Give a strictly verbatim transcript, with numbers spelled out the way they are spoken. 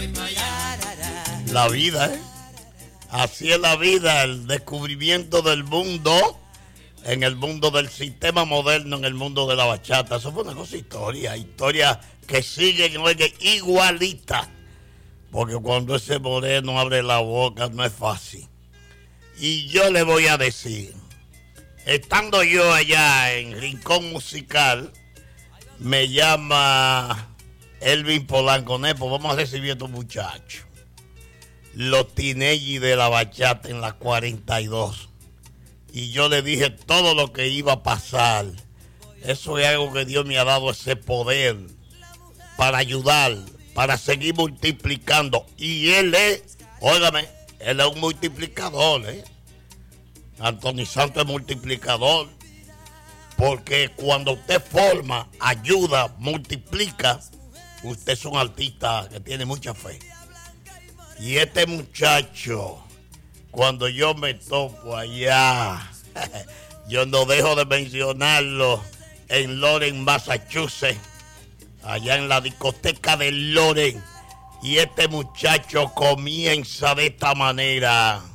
La vida, ¿eh? Así es la vida, el descubrimiento del mundo, en el mundo del sistema moderno, en el mundo de la bachata. Eso fue una cosa historia, historia que sigue, oiga, igualita. Porque cuando ese moreno abre la boca no es fácil. Y yo le voy a decir, estando yo allá en Rincón Musical, me llama Elvin Polanco, Nepo, vamos a recibir a estos muchachos, los Tinelli de la bachata en la cuarenta y dos. Y yo le dije todo lo que iba a pasar. Eso es algo que Dios me ha dado, ese poder para ayudar, para seguir multiplicando. Y él es, óigame, él es un multiplicador, ¿eh? Anthony Santos es multiplicador. Porque cuando usted forma, ayuda, multiplica, usted es un artista que tiene mucha fe. Y este muchacho, cuando yo me topo allá, yo no dejo de mencionarlo, en Lawrence, Massachusetts, allá en la discoteca de Lawrence, y este muchacho comienza de esta manera.